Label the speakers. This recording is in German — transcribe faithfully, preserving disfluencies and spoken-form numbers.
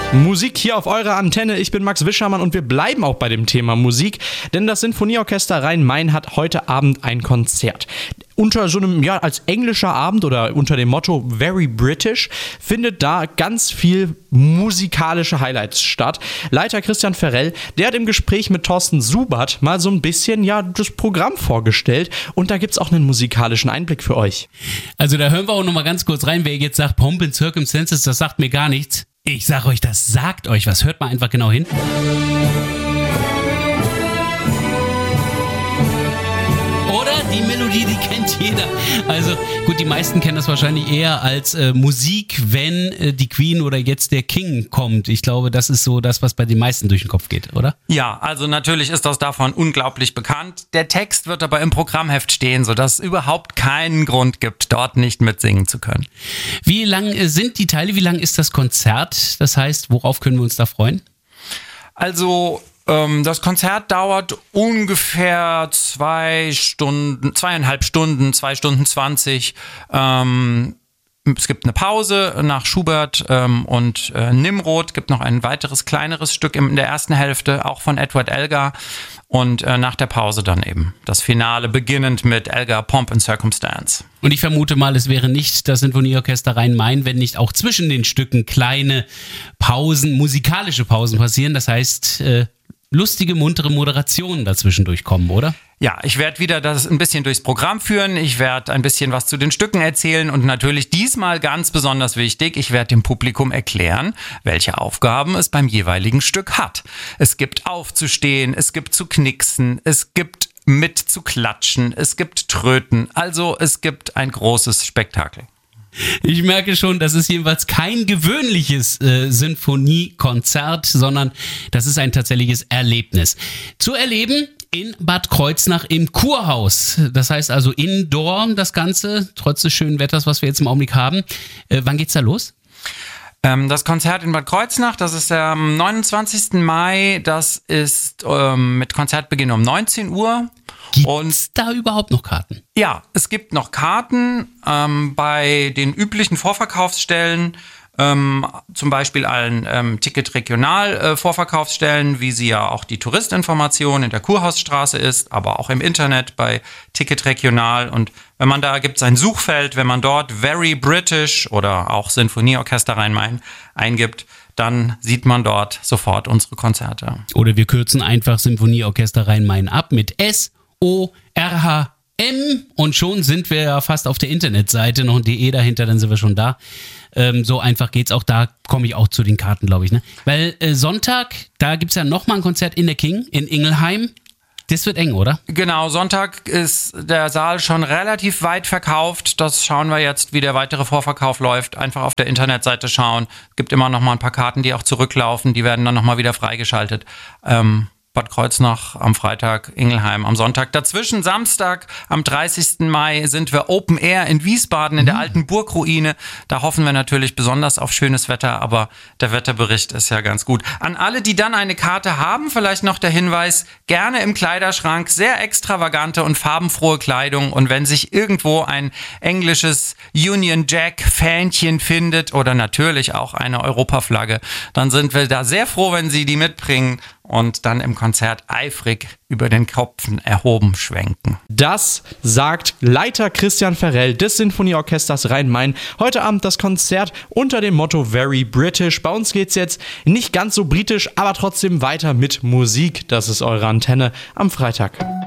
Speaker 1: Musik hier auf eurer Antenne. Ich bin Max Wischermann und wir bleiben auch bei dem Thema Musik, denn das Sinfonieorchester Rhein-Main hat heute Abend ein Konzert. Unter so einem, ja, als englischer Abend oder unter dem Motto Very British findet da ganz viel musikalische Highlights statt. Leiter Christian Ferrell, der hat im Gespräch mit Thorsten Subert mal so ein bisschen, ja, das Programm vorgestellt und da gibt's auch einen musikalischen Einblick für euch.
Speaker 2: Also da hören wir auch noch mal ganz kurz rein, wer jetzt sagt, Pomp and Circumstances, das sagt mir gar nichts. Ich sag euch, das sagt euch was. Hört mal einfach genau hin. Oder die Melodie, die kennt jeder. Also gut, die meisten kennen das wahrscheinlich eher als äh, Musik, wenn äh, die Queen oder jetzt der King kommt. Ich glaube, das ist so das, was bei den meisten durch den Kopf geht, oder?
Speaker 3: Ja, also natürlich ist das davon unglaublich bekannt. Der Text wird aber im Programmheft stehen, sodass es überhaupt keinen Grund gibt, dort nicht mitsingen zu können.
Speaker 2: Wie lang äh, sind die Teile? Wie lang ist das Konzert? Das heißt, worauf können wir uns da freuen?
Speaker 3: Also das Konzert dauert ungefähr zwei Stunden, zweieinhalb Stunden, zwei Stunden zwanzig. Ähm, es gibt eine Pause nach Schubert ähm, und äh, Nimrod. Gibt noch ein weiteres kleineres Stück in der ersten Hälfte, auch von Edward Elgar. Und äh, nach der Pause dann eben das Finale, beginnend mit Elgar Pomp and Circumstance.
Speaker 2: Und ich vermute mal, es wäre nicht das Sinfonieorchester Rhein-Main, wenn nicht auch zwischen den Stücken kleine Pausen, musikalische Pausen passieren. Das heißt, äh, lustige, muntere Moderationen dazwischen durchkommen, oder?
Speaker 3: Ja, ich werde wieder das ein bisschen durchs Programm führen. Ich werde ein bisschen was zu den Stücken erzählen und natürlich diesmal ganz besonders wichtig, ich werde dem Publikum erklären, welche Aufgaben es beim jeweiligen Stück hat. Es gibt aufzustehen, es gibt zu knixen, es gibt mit zu klatschen, es gibt Tröten. Also es gibt ein großes Spektakel.
Speaker 2: Ich merke schon, das ist jedenfalls kein gewöhnliches äh, Sinfoniekonzert, sondern das ist ein tatsächliches Erlebnis. Zu erleben in Bad Kreuznach im Kurhaus. Das heißt also indoor das Ganze, trotz des schönen Wetters, was wir jetzt im Augenblick haben. Äh, wann geht's da los?
Speaker 3: Ähm, das Konzert in Bad Kreuznach, das ist am neunundzwanzigsten Mai. Das ist ähm, mit Konzertbeginn um neunzehn Uhr.
Speaker 2: Gibt es da überhaupt noch Karten?
Speaker 3: Ja, es gibt noch Karten ähm, bei den üblichen Vorverkaufsstellen, ähm, zum Beispiel allen ähm, Ticket-Regional-Vorverkaufsstellen, äh, wie sie ja auch die Touristinformation in der Kurhausstraße ist, aber auch im Internet bei Ticket Regional. Und wenn man da gibt es ein Suchfeld, wenn man dort Very British oder auch Sinfonieorchester Rhein-Main eingibt, dann sieht man dort sofort unsere Konzerte.
Speaker 2: Oder wir kürzen einfach Sinfonieorchester Rhein-Main ab mit S O R H M und schon sind wir ja fast auf der Internetseite, noch ein D E dahinter, dann sind wir schon da. Ähm, so einfach geht's auch, da komme ich auch zu den Karten, glaube ich. Ne? Weil äh, Sonntag, da gibt's ja nochmal ein Konzert in der King, in Ingelheim. Das wird eng, oder?
Speaker 3: Genau, Sonntag ist der Saal schon relativ weit verkauft. Das schauen wir jetzt, wie der weitere Vorverkauf läuft. Einfach auf der Internetseite schauen. Es gibt immer noch mal ein paar Karten, die auch zurücklaufen. Die werden dann noch mal wieder freigeschaltet. Ähm, Bad Kreuznach am Freitag, Ingelheim am Sonntag. Dazwischen Samstag am dreißigsten Mai sind wir Open Air in Wiesbaden in der alten Burgruine. Da hoffen wir natürlich besonders auf schönes Wetter, aber der Wetterbericht ist ja ganz gut. An alle, die dann eine Karte haben, vielleicht noch der Hinweis, gerne im Kleiderschrank, sehr extravagante und farbenfrohe Kleidung und wenn sich irgendwo ein englisches Union Jack Fähnchen findet oder natürlich auch eine Europaflagge, dann sind wir da sehr froh, wenn Sie die mitbringen und dann im Konzert eifrig über den Kopf erhoben schwenken.
Speaker 1: Das sagt Leiter Christian Ferrell des Sinfonieorchesters Rhein-Main. Heute Abend das Konzert unter dem Motto Very British. Bei uns geht's jetzt nicht ganz so britisch, aber trotzdem weiter mit Musik. Das ist eure Antenne am Freitag.